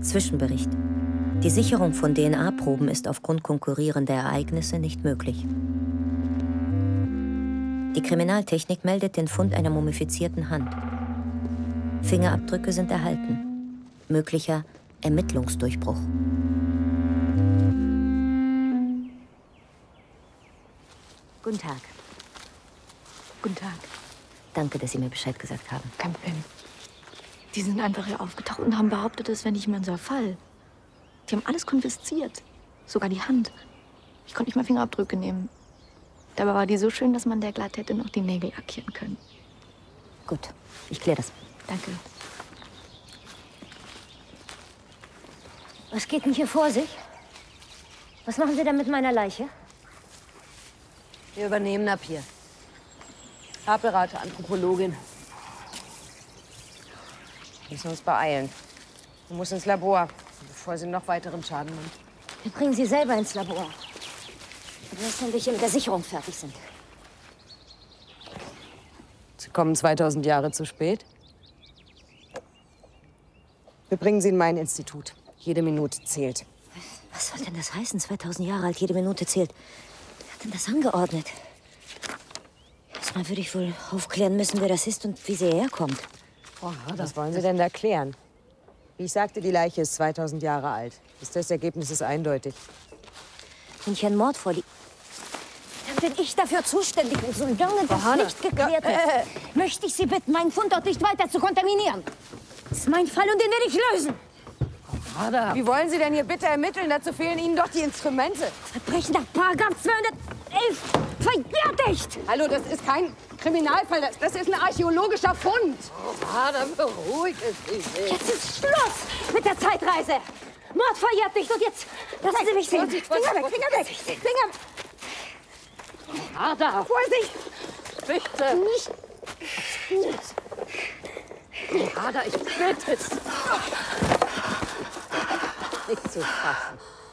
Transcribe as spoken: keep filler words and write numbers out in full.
Zwischenbericht. Die Sicherung von D N A-Proben ist aufgrund konkurrierender Ereignisse nicht möglich. Die Kriminaltechnik meldet den Fund einer mumifizierten Hand. Fingerabdrücke sind erhalten. Möglicher Ermittlungsdurchbruch. Guten Tag. Guten Tag. Danke, dass Sie mir Bescheid gesagt haben. Kein Problem. Die sind einfach hier aufgetaucht und haben behauptet, es wäre nicht mehr unser Fall. Die haben alles konfisziert. Sogar die Hand. Ich konnte nicht mal Fingerabdrücke nehmen. Dabei war die so schön, dass man der glatt hätte noch die Nägel lackieren können. Gut, ich kläre das. Danke. Was geht denn hier vor sich? Was machen Sie denn mit meiner Leiche? Wir übernehmen ab hier. Haarberater, Anthropologin. Wir müssen uns beeilen. Du musst ins Labor, bevor sie noch weiteren Schaden nimmt. Wir bringen Sie selber ins Labor. Erst wenn wir hier mit der Sicherung fertig sind. Sie kommen zweitausend Jahre zu spät. Wir bringen sie in mein Institut. Jede Minute zählt. Was soll denn das heißen? zweitausend Jahre alt, jede Minute zählt. Wer hat denn das angeordnet? Erstmal würde ich wohl aufklären müssen, wer das ist und wie sie herkommt. Was wollen Sie denn da klären? Wie ich sagte, die Leiche ist zweitausend Jahre alt. Das Testergebnis ist eindeutig. Wenn hier ein Mord vorliegt, dann bin ich dafür zuständig. Und solange das nicht geklärt Ja, äh, ist, möchte ich Sie bitten, meinen Fundort nicht weiter zu kontaminieren. Das ist mein Fall und den werde ich lösen. Wie wollen Sie denn hier bitte ermitteln? Dazu fehlen Ihnen doch die Instrumente. Verbrechen nach Paragraph zweihundertelf verjährigt. Hallo, das ist kein Kriminalfall. Das, das ist ein archäologischer Fund. Vater, beruhigt sich. Jetzt ist Schluss mit der Zeitreise. Mord verjährt nicht und jetzt lassen Sie mich sehen. Vorsicht, Finger Vorsicht, weg, Finger weg, Vorsicht. Finger weg. Vater, Vorsicht. bitte. Nicht. Vater, ich bitte es. Nicht zu fassen.